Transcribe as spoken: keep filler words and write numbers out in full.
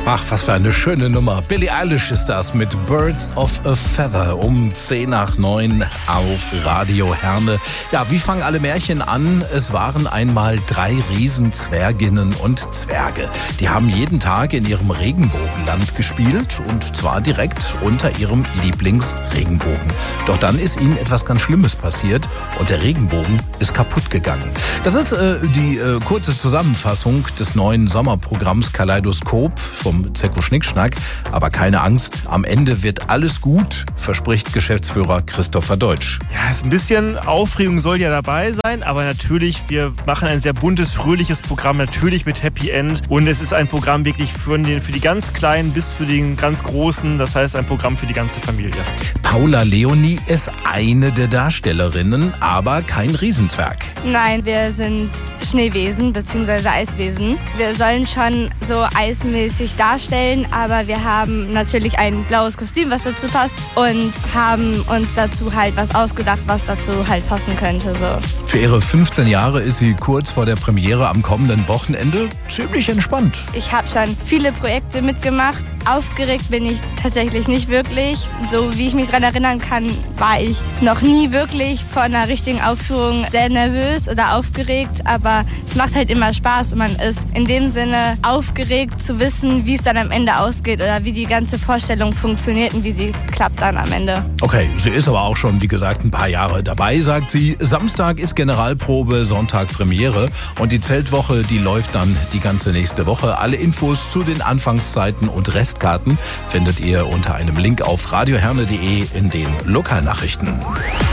Ach, was für eine schöne Nummer. Billie Eilish ist das mit Birds of a Feather um zehn nach neun auf Radio Herne. Ja, wie fangen alle Märchen an? Es waren einmal drei Riesenzwerginnen und Zwerge. Die haben jeden Tag in ihrem Regenbogenland gespielt und zwar direkt unter ihrem Lieblingsregenbogen. Doch dann ist ihnen etwas ganz Schlimmes passiert und der Regenbogen ist kaputt gegangen. Das ist äh, die äh, kurze Zusammenfassung des neuen Sommerprogramms Kaleidoskop vom Zecko Schnickschnack. Aber keine Angst, am Ende wird alles gut, verspricht Geschäftsführer Christopher Deutsch. Ja, ein bisschen Aufregung soll ja dabei sein, aber natürlich, wir machen ein sehr buntes, fröhliches Programm, natürlich mit Happy End. Und es ist ein Programm wirklich für, den, für die ganz Kleinen bis für den ganz Großen. Das heißt, ein Programm für die ganze Familie. Paula Leonie ist eine der Darstellerinnen, aber kein Riesenzwerg. Nein, wir sind Schneewesen bzw. Eiswesen. Wir sollen schon so eismäßig darstellen, aber wir haben natürlich ein blaues Kostüm, was dazu passt und haben uns dazu halt was ausgedacht, was dazu halt passen könnte. So. Für ihre fünfzehn Jahre ist sie kurz vor der Premiere am kommenden Wochenende ziemlich entspannt. Ich habe schon viele Projekte mitgemacht. Aufgeregt bin ich tatsächlich nicht wirklich. So wie ich mich daran erinnern kann, war ich noch nie wirklich vor einer richtigen Aufführung sehr nervös oder aufgeregt, aber es macht halt immer Spaß und man ist in dem Sinne aufgeregt zu wissen, wie es dann am Ende ausgeht oder wie die ganze Vorstellung funktioniert und wie sie klappt dann am Ende. Okay, sie ist aber auch schon, wie gesagt, ein paar Jahre dabei, sagt sie. Samstag ist Generalprobe, Sonntag Premiere und die Zeltwoche, die läuft dann die ganze nächste Woche. Alle Infos zu den Anfangszeiten und Restkarten findet ihr unter einem Link auf radioherne punkt de in den Lokalnachrichten.